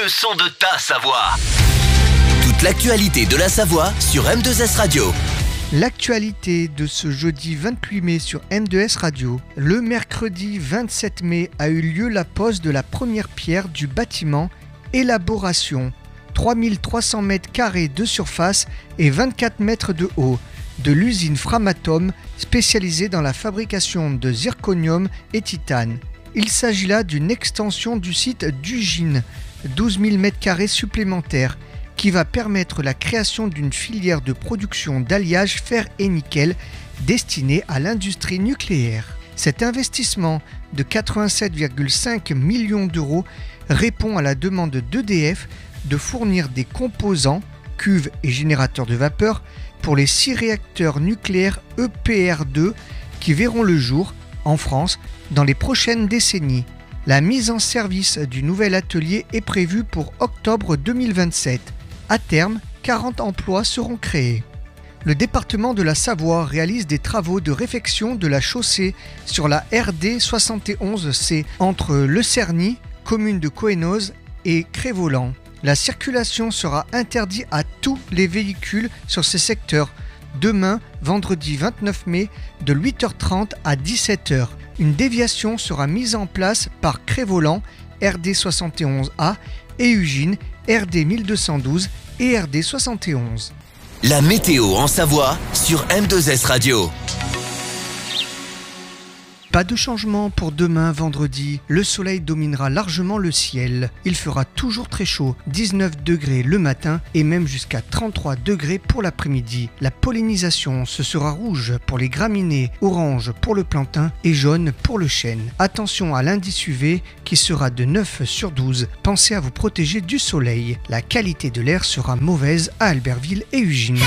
le son de ta Savoie. Toute l'actualité de la Savoie sur M2S Radio. L'actualité de ce jeudi 28 mai sur M2S Radio. Le mercredi 27 mai a eu lieu la pose de la première pierre du bâtiment Élaboration. 3300 mètres carrés de surface et 24 mètres de haut de l'usine Framatome spécialisée dans la fabrication de zirconium et titane. Il s'agit là d'une extension du site d'Ugine, 12 000 mètres carrés supplémentaires, qui va permettre la création d'une filière de production d'alliage fer et nickel destinée à l'industrie nucléaire. Cet investissement de 87,5 millions d'euros répond à la demande d'EDF de fournir des composants, cuves et générateurs de vapeur pour les 6 réacteurs nucléaires EPR2 qui verront le jour en France dans les prochaines décennies. La mise en service du nouvel atelier est prévue pour octobre 2027. À terme, 40 emplois seront créés. Le département de la Savoie réalise des travaux de réfection de la chaussée sur la RD 71C entre Le Cerny, commune de Cohennoz, et Crévoland. La circulation sera interdite à tous les véhicules sur ces secteurs demain, vendredi 29 mai, de 8h30 à 17h. Une déviation sera mise en place par Crévoland, RD 71A, et Ugine, RD 1212 et RD 71. La météo en Savoie sur M2S Radio. Pas de changement pour demain vendredi, le soleil dominera largement le ciel. Il fera toujours très chaud, 19 degrés le matin et même jusqu'à 33 degrés pour l'après-midi. La pollinisation, ce sera rouge pour les graminées, orange pour le plantain et jaune pour le chêne. Attention à l'indice UV qui sera de 9 sur 12. Pensez à vous protéger du soleil. La qualité de l'air sera mauvaise à Albertville et Ugine.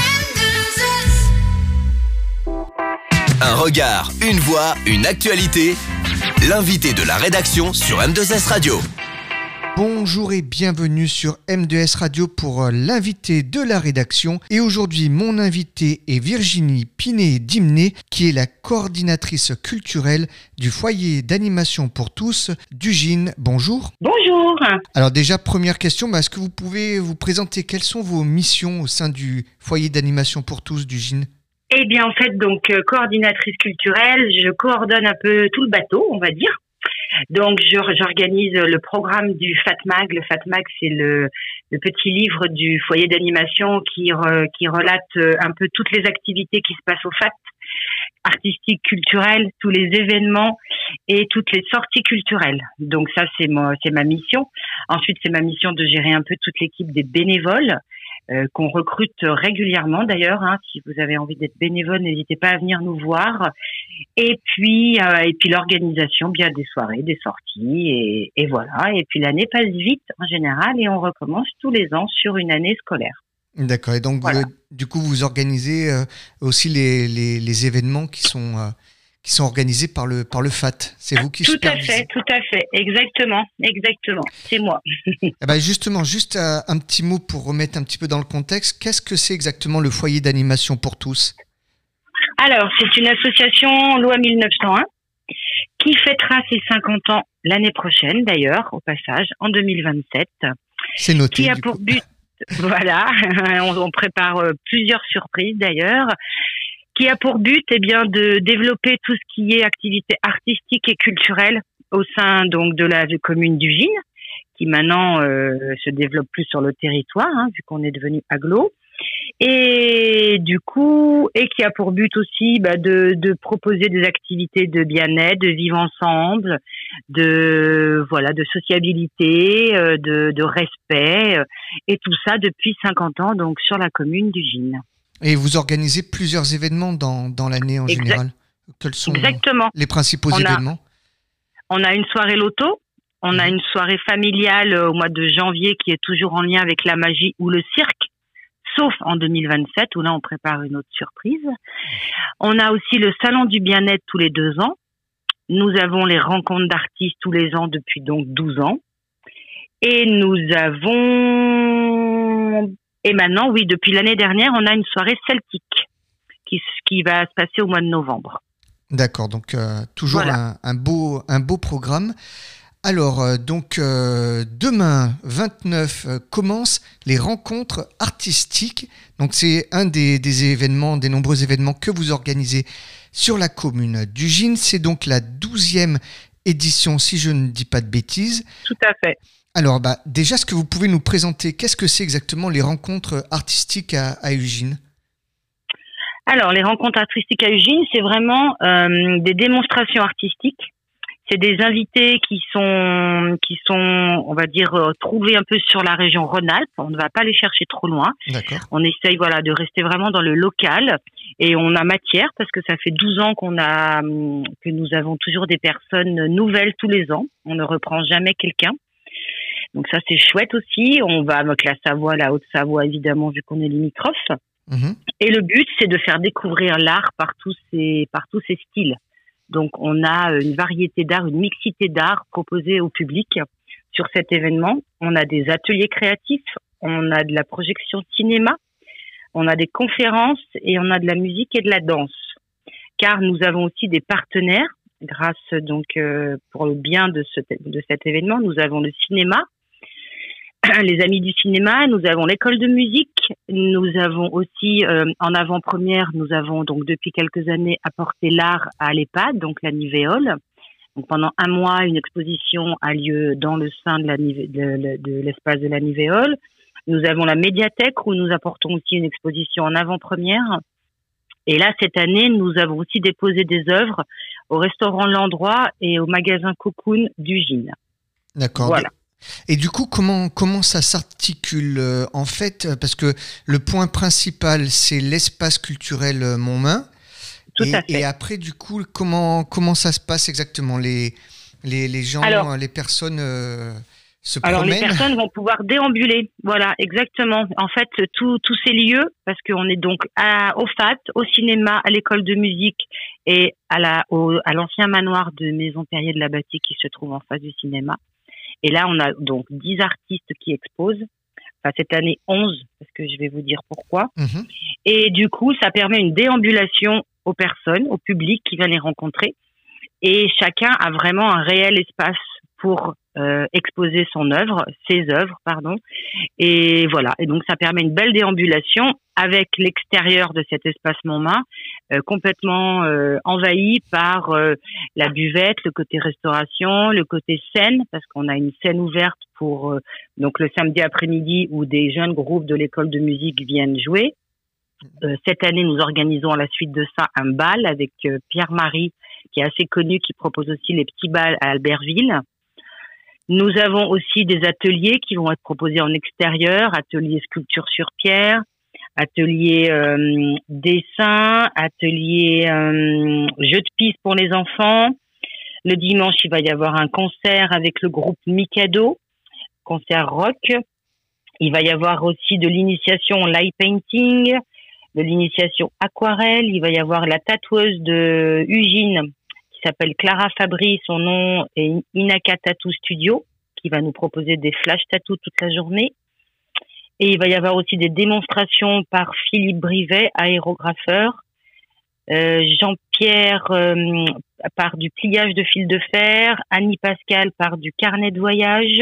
Un regard, une voix, une actualité. L'invité de la rédaction sur M2S Radio. Bonjour et bienvenue sur M2S Radio pour l'invité de la rédaction. Et aujourd'hui, mon invité est Virginie Pinet-Dimné, qui est la coordinatrice culturelle du foyer d'animation pour tous d'Ugine. Bonjour. Bonjour. Alors déjà, première question, est-ce que vous pouvez vous présenter quelles sont vos missions au sein du foyer d'animation pour tous d'Ugine ? Eh bien, en fait, donc, coordinatrice culturelle, je coordonne un peu tout le bateau, on va dire. Donc, j'organise le programme du FATMAG. Le FATMAG, c'est le petit livre du foyer d'animation qui relate un peu toutes les activités qui se passent au FAT, artistiques, culturelles, tous les événements et toutes les sorties culturelles. Donc ça, c'est ma mission. Ensuite, c'est ma mission de gérer un peu toute l'équipe des bénévoles, qu'on recrute régulièrement d'ailleurs. Si vous avez envie d'être bénévole, n'hésitez pas à venir nous voir. Et puis l'organisation bien des soirées, des sorties et voilà. Et puis l'année passe vite en général et on recommence tous les ans sur une année scolaire. D'accord. Et donc voilà. Du coup, vous organisez aussi les événements qui sont organisés par le FAT. C'est vous qui supervisez. Tout à fait. Exactement. C'est moi. Eh ben justement, juste un petit mot pour remettre un petit peu dans le contexte. Qu'est-ce que c'est exactement le foyer d'animation pour tous ? Alors, c'est une association loi 1901 qui fêtera ses 50 ans l'année prochaine, d'ailleurs, au passage, en 2027. C'est noté. Qui a pour but, voilà, on prépare plusieurs surprises d'ailleurs, qui a pour but de développer tout ce qui est activité artistique et culturelle au sein donc de la commune d'Ugine, qui maintenant se développe plus sur le territoire, vu qu'on est devenu agglo. Et du coup, qui a pour but aussi de proposer des activités de bien-être, de vivre ensemble, de sociabilité, de respect, et tout ça depuis 50 ans donc sur la commune d'Ugine. Et vous organisez plusieurs événements dans l'année en général. Quels sont les principaux événements ? On a une soirée loto, on a une soirée familiale au mois de janvier qui est toujours en lien avec la magie ou le cirque, sauf en 2027 où là on prépare une autre surprise. On a aussi le salon du bien-être tous les 2 ans. Nous avons les rencontres d'artistes tous les ans depuis donc 12 ans. Et nous avons... Et maintenant, oui, depuis l'année dernière, on a une soirée celtique qui va se passer au mois de novembre. D'accord, donc toujours voilà. un beau programme. Alors, demain, 29, commencent les rencontres artistiques. Donc, c'est un des événements, des nombreux événements que vous organisez sur la commune d'Ugine. C'est donc la 12e édition, si je ne dis pas de bêtises. Tout à fait. Alors, déjà, est-ce que vous pouvez nous présenter qu'est-ce que c'est exactement les rencontres artistiques à Ugine ? Alors, les rencontres artistiques à Ugine, c'est vraiment des démonstrations artistiques. C'est des invités qui sont, on va dire, trouvés un peu sur la région Rhône-Alpes. On ne va pas les chercher trop loin. D'accord. On essaye, de rester vraiment dans le local. Et on a matière parce que ça fait 12 ans que nous avons toujours des personnes nouvelles tous les ans. On ne reprend jamais quelqu'un. Donc ça, c'est chouette aussi. On va avec la Savoie, la Haute-Savoie, évidemment, vu qu'on est limitrophe. Mmh. Et le but, c'est de faire découvrir l'art par tous ces styles. Donc, on a une variété d'art, une mixité d'art proposée au public sur cet événement. On a des ateliers créatifs, on a de la projection cinéma, on a des conférences et on a de la musique et de la danse. Car nous avons aussi des partenaires, grâce pour le bien de cet événement, nous avons le cinéma, les Amis du cinéma, nous avons l'école de musique, nous avons aussi en avant-première, nous avons donc depuis quelques années apporté l'art à l'EHPAD, donc la Nivéole. Donc pendant un mois, une exposition a lieu dans le sein de l'espace de la Nivéole. Nous avons la médiathèque où nous apportons aussi une exposition en avant-première. Et là, cette année, nous avons aussi déposé des œuvres au restaurant L'Endroit et au magasin Cocoon d'Ugine. D'accord. Voilà. Et du coup, comment ça s'articule en fait, parce que le point principal, c'est l'espace culturel Montmain. Tout à fait. Et après, du coup, comment ça se passe exactement ? Les gens, les personnes se promènent ? Alors, les personnes vont pouvoir déambuler. Voilà, exactement. En fait, tous ces lieux, parce qu'on est donc au FAT, au cinéma, à l'école de musique et à l'ancien manoir de Maison Perrier de la Bâtie qui se trouve en face du cinéma. Et là, on a donc 10 artistes qui exposent. Enfin, cette année, 11, parce que je vais vous dire pourquoi. Mmh. Et du coup, ça permet une déambulation aux personnes, au public qui vient les rencontrer. Et chacun a vraiment un réel espace pour exposer ses œuvres. Et voilà. Et donc, ça permet une belle déambulation avec l'extérieur de cet espace Montmain, complètement envahi par la buvette, le côté restauration, le côté scène, parce qu'on a une scène ouverte pour donc le samedi après-midi où des jeunes groupes de l'école de musique viennent jouer. Cette année, nous organisons à la suite de ça un bal avec Pierre-Marie, qui est assez connu, qui propose aussi les petits bals à Albertville. Nous avons aussi des ateliers qui vont être proposés en extérieur, ateliers sculpture sur pierre, ateliers dessin, ateliers jeux de piste pour les enfants. Le dimanche, il va y avoir un concert avec le groupe Mikado, concert rock. Il va y avoir aussi de l'initiation light painting, de l'initiation aquarelle. Il va y avoir la tatoueuse de Ugine qui s'appelle Clara Fabry. Son nom est Inaka Tattoo Studio, qui va nous proposer des flash tattoos toute la journée. Et il va y avoir aussi des démonstrations par Philippe Brivet, aérographeur. Jean-Pierre par du pliage de fil de fer. Annie Pascal par du carnet de voyage.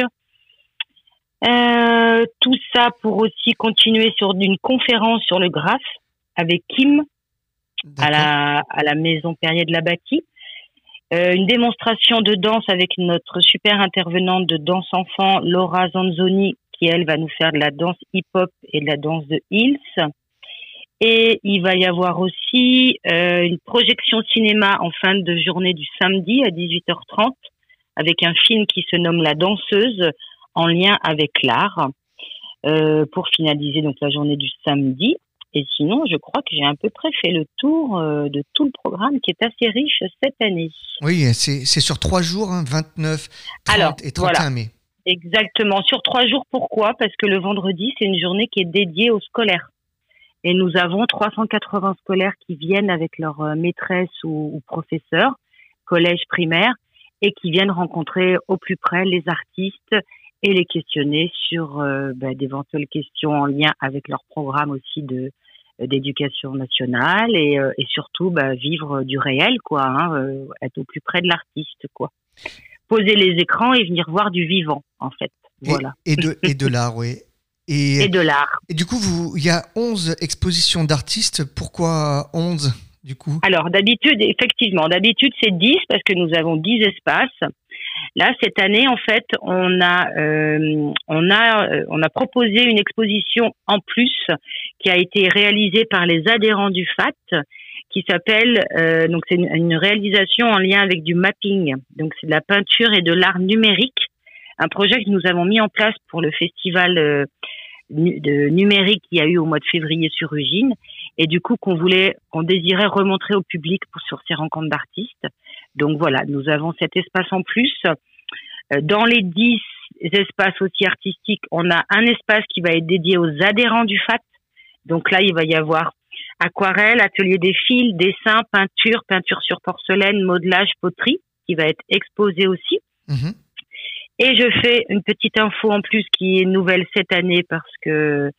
Tout ça pour aussi continuer sur une conférence sur le graphe avec Kim à la Maison Perrier de la Bâtie. Une démonstration de danse avec notre super intervenante de danse enfant, Laura Zanzoni, qui elle va nous faire de la danse hip-hop et de la danse de Hills. Et il va y avoir aussi une projection cinéma en fin de journée du samedi à 18h30 avec un film qui se nomme La Danseuse en lien avec l'art pour finaliser donc la journée du samedi. Et sinon, je crois que j'ai à peu près fait le tour de tout le programme qui est assez riche cette année. Oui, c'est sur 3 jours, 29, 30 et 31 mai. Exactement. Sur 3 jours, pourquoi ? Parce que le vendredi, c'est une journée qui est dédiée aux scolaires. Et nous avons 380 scolaires qui viennent avec leur maîtresse ou professeur, collège primaire, et qui viennent rencontrer au plus près les artistes et les questionner sur d'éventuelles questions en lien avec leur programme aussi d'éducation nationale et surtout vivre du réel, être au plus près de l'artiste, quoi. poser les écrans et venir voir du vivant, en fait. Voilà. Et de l'art, oui. Et de l'art. Et du coup, il y a 11 expositions d'artistes. Pourquoi 11, du coup? Alors, d'habitude, c'est 10 parce que nous avons 10 espaces. Là, cette année, en fait, on a proposé une exposition en plus qui a été réalisée par les adhérents du FAT, qui s'appelle, donc c'est une réalisation en lien avec du mapping. Donc, c'est de la peinture et de l'art numérique. Un projet que nous avons mis en place pour le festival de numérique qu'il y a eu au mois de février sur Ugine, et du coup qu'on désirait remontrer au public sur ces rencontres d'artistes. Donc voilà, nous avons cet espace en plus. Dans les 10 espaces aussi artistiques, on a un espace qui va être dédié aux adhérents du FAT. Donc là, il va y avoir aquarelle, atelier des fils, dessin, peinture sur porcelaine, modelage, poterie, qui va être exposé aussi. Mmh. Et je fais une petite info en plus qui est nouvelle cette année parce que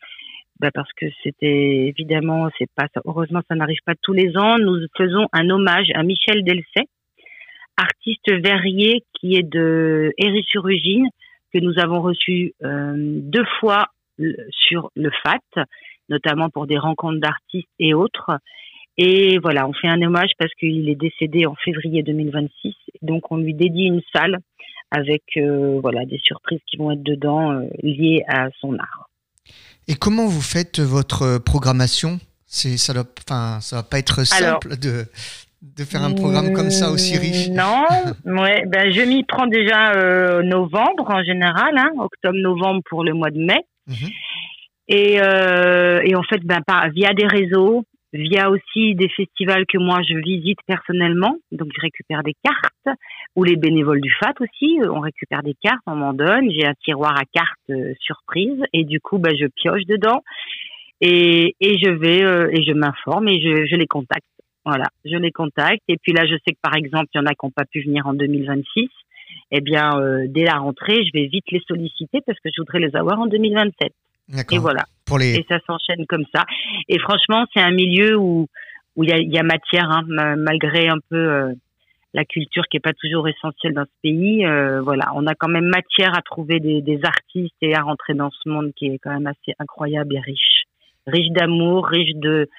c'était évidemment, heureusement ça n'arrive pas tous les ans. Nous faisons un hommage à Michel Delcey, artiste verrier qui est de Héry-sur-Ugine, que nous avons reçu 2 fois sur le FAT, notamment pour des rencontres d'artistes et autres. Et voilà, on fait un hommage parce qu'il est décédé en février 2026. Donc on lui dédie une salle avec des surprises qui vont être dedans liées à son art. Et comment vous faites votre programmation? Ça va pas être simple de faire un programme comme ça aussi riche. Non, ouais, je m'y prends déjà novembre en général, octobre-novembre pour le mois de mai. Mmh. Et en fait, via des réseaux, via aussi des festivals que moi je visite personnellement, donc je récupère des cartes, ou les bénévoles du FAT aussi, on récupère des cartes, on m'en donne, j'ai un tiroir à cartes surprise, et du coup je pioche dedans, et je vais et je m'informe et je les contacte. Voilà, je les contacte, et puis là je sais que par exemple il y en a qui n'ont pas pu venir en 2026, eh bien dès la rentrée je vais vite les solliciter parce que je voudrais les avoir en 2027. D'accord. Et voilà. Et ça s'enchaîne comme ça. Et franchement, c'est un milieu où il y a matière, malgré un peu la culture qui est pas toujours essentielle dans ce pays. Voilà, on a quand même matière à trouver des artistes et à rentrer dans ce monde qui est quand même assez incroyable et riche d'amour, riche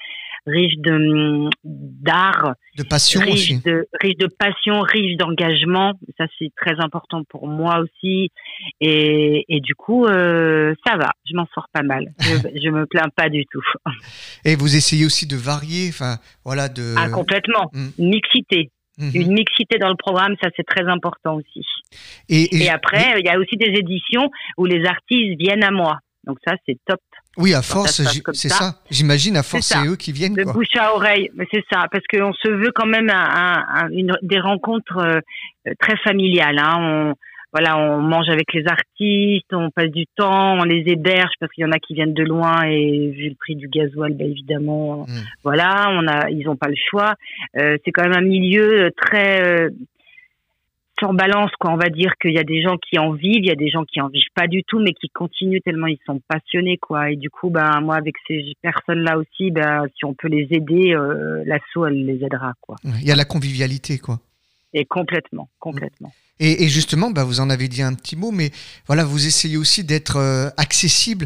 d'art, de passion aussi, riche de passion, riche d'engagement. Ça c'est très important pour moi aussi, et du coup ça va, je m'en sors pas mal. Je me plains pas du tout. Et vous essayez aussi de varier, complètement. Une mixité. Une mixité dans le programme, ça c'est très important aussi. Et après, il y a aussi des éditions où les artistes viennent à moi. Donc ça, c'est top. Oui, à force, c'est ça. J'imagine, à force, c'est eux qui viennent. De bouche à oreille, mais c'est ça. Parce qu'on se veut quand même des rencontres très familiales. On mange avec les artistes, on passe du temps, on les héberge parce qu'il y en a qui viennent de loin et vu le prix du gasoil, évidemment, ils n'ont pas le choix. C'est quand même un milieu très sans balance, quoi. On va dire qu'il y a des gens qui en vivent, il y a des gens qui en vivent pas du tout, mais qui continuent tellement ils sont passionnés, quoi. Et du coup, moi, avec ces personnes-là aussi, si on peut les aider, l'asso, elle les aidera, quoi. Il y a la convivialité, quoi. Et complètement. Et justement, vous en avez dit un petit mot, mais voilà, vous essayez aussi d'être accessible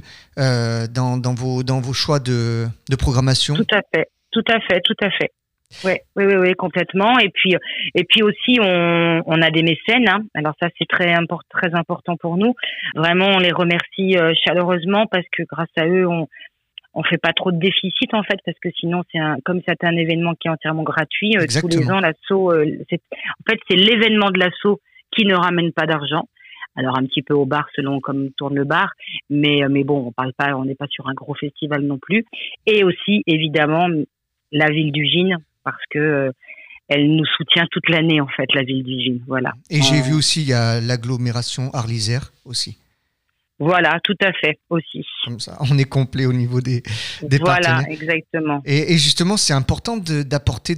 dans vos choix de programmation. Tout à fait. Oui, complètement. Et puis aussi, on a des mécènes. Alors ça, c'est très important pour nous. Vraiment, on les remercie chaleureusement parce que grâce à eux, on fait pas trop de déficit en fait, parce que sinon comme c'est un événement qui est entièrement gratuit. Tous les ans, l'asso, c'est l'événement de l'asso qui ne ramène pas d'argent. Alors un petit peu au bar selon comme tourne le bar, mais bon, on n'est pas sur un gros festival non plus. Et aussi évidemment la ville d'Ugine, parce que elle nous soutient toute l'année en fait, la ville d'Ugine. Voilà. Et j'ai vu aussi il y a l'agglomération Arlysère aussi. Voilà, tout à fait aussi. Comme ça, on est complet au niveau des partenaires. Voilà, exactement. Et justement, c'est important d'apporter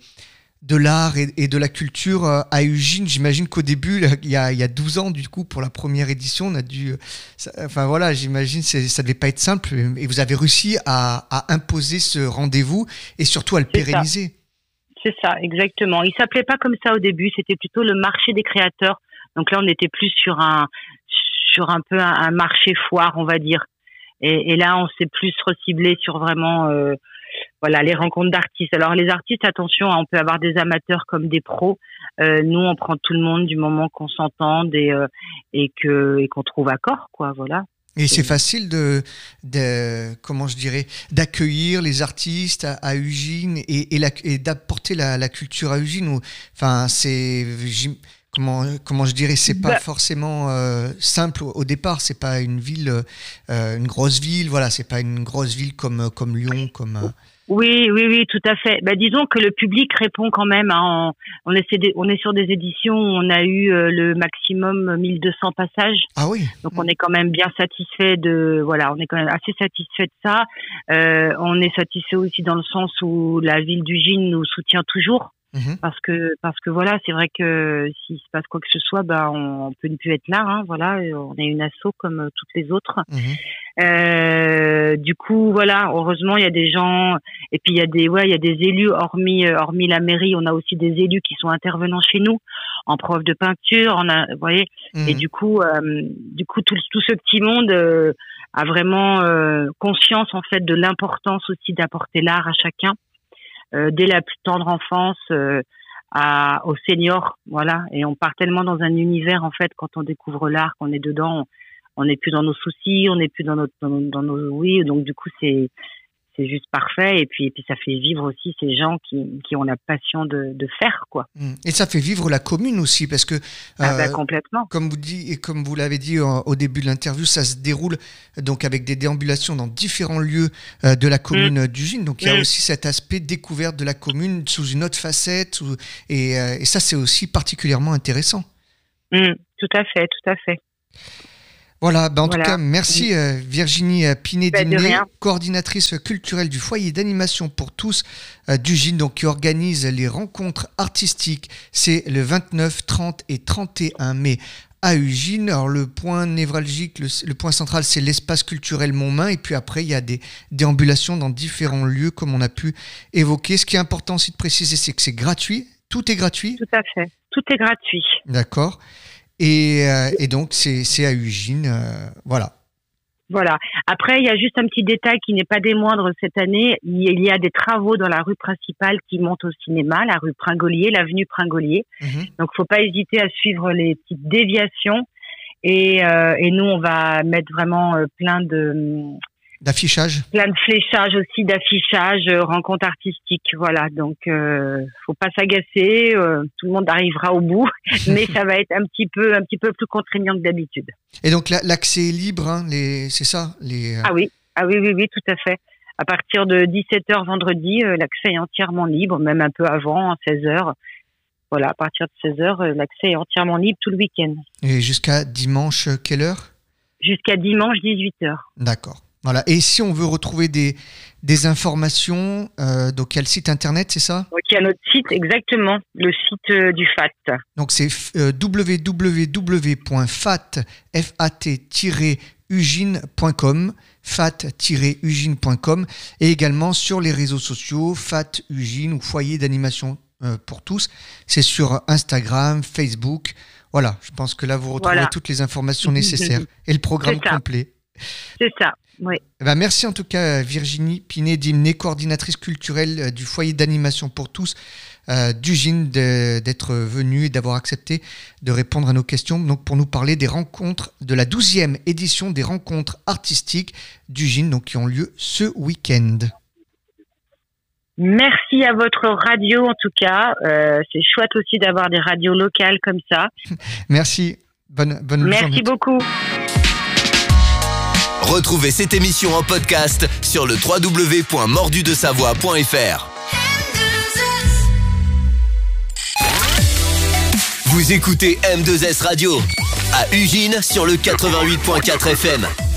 de l'art et de la culture à Ugine. J'imagine qu'au début, il y a 12 ans, du coup, pour la première édition, on a dû... j'imagine que ça ne devait pas être simple. Et vous avez réussi à imposer ce rendez-vous et surtout à le pérenniser. C'est ça, exactement. Il ne s'appelait pas comme ça au début. C'était plutôt le marché des créateurs. Donc là, on était plus sur un peu un marché foire, on va dire. Et là, on s'est plus reciblé sur vraiment, les rencontres d'artistes. Alors les artistes, attention, on peut avoir des amateurs comme des pros. Nous, on prend tout le monde du moment qu'on s'entende et qu'on trouve accord, quoi. Voilà. Et c'est facile d'accueillir les artistes à Ugine et d'apporter la culture à Ugine. Enfin, comment je dirais, c'est pas forcément simple au départ. C'est pas une ville, une grosse ville. Voilà, c'est pas une grosse ville comme Lyon, comme. Oui, tout à fait. Disons que le public répond quand même. Hein. On est sur des éditions où on a eu le maximum 1200 passages. Ah oui. Donc on est quand même bien satisfait on est quand même assez satisfait de ça. On est satisfait aussi dans le sens où la ville d'Ugine nous soutient toujours. Parce que voilà, c'est vrai que s'il se passe quoi que ce soit, on peut ne plus être là, hein, voilà, on est une asso comme toutes les autres. Du coup, voilà, heureusement, il y a des gens, et puis il y a des élus, hormis la mairie, on a aussi des élus qui sont intervenants chez nous, en prof de peinture, vous voyez, et du coup, tout ce petit monde a vraiment conscience, en fait, de l'importance aussi d'apporter l'art à chacun. Dès la plus tendre enfance aux seniors, voilà. Et on part tellement dans un univers, en fait, quand on découvre l'art, qu'on est dedans, on n'est plus dans nos soucis, on n'est plus dans nos oui. Donc du coup, c'est juste parfait. Et puis ça fait vivre aussi ces gens qui ont la passion de faire, quoi. Et ça fait vivre la commune aussi, parce que complètement. Comme vous l'avez dit au début de l'interview, ça se déroule donc avec des déambulations dans différents lieux de la commune d'Ugine. Donc il y a aussi cet aspect découverte de la commune sous une autre facette, et ça c'est aussi particulièrement intéressant. Tout à fait. Voilà, en tout cas, merci Virginie Pinet-Dimné, coordinatrice culturelle du foyer d'animation pour tous d'Ugine, donc qui organise les rencontres artistiques. C'est le 29, 30 et 31 mai à Ugine. Alors le point névralgique, le point central, c'est l'espace culturel Montmain, et puis après il y a des déambulations dans différents lieux comme on a pu évoquer. Ce qui est important aussi de préciser, c'est que c'est gratuit. Tout est gratuit. Tout à fait, tout est gratuit. D'accord. Et donc, c'est à Ugine, voilà. Voilà. Après, il y a juste un petit détail qui n'est pas des moindres cette année. Il y a des travaux dans la rue principale qui montent au cinéma, la rue Pringolier, l'avenue Pringolier. Donc, faut pas hésiter à suivre les petites déviations. Et nous, on va mettre vraiment plein d'affichage. Plein de fléchages aussi, d'affichage, rencontres artistiques, voilà. Donc, faut pas s'agacer, tout le monde arrivera au bout, mais ça va être un petit peu plus contraignant que d'habitude. Et donc l'accès est libre, hein, c'est ça Ah oui, tout à fait. À partir de 17h vendredi, l'accès est entièrement libre, même un peu avant, 16h. Voilà, à partir de 16h, l'accès est entièrement libre tout le week-end. Et jusqu'à dimanche, quelle heure ? Jusqu'à dimanche, 18h. D'accord. Voilà. Et si on veut retrouver des informations, donc il y a le site internet, c'est ça ? Donc il y a notre site, exactement, le site du FAT. Donc c'est www.fat-ugine.com, fat-ugine.com, et également sur les réseaux sociaux, FAT Ugine ou Foyer d'animation pour tous. C'est sur Instagram, Facebook. Voilà, je pense que là vous retrouverez toutes les informations nécessaires et le programme complet. C'est ça. Oui. Merci en tout cas Virginie Pinet-Dimné, coordinatrice culturelle du foyer d'animation pour tous d'Ugine, d'être venue et d'avoir accepté de répondre à nos questions, donc pour nous parler des rencontres de la 12e édition des rencontres artistiques d'Ugine, donc qui ont lieu ce week-end. Merci à votre radio en tout cas, c'est chouette aussi d'avoir des radios locales comme ça. Merci, bonne journée. Merci beaucoup. Retrouvez cette émission en podcast sur le www.mordudesavoie.fr. Vous écoutez M2S Radio à Ugine sur le 88.4 FM.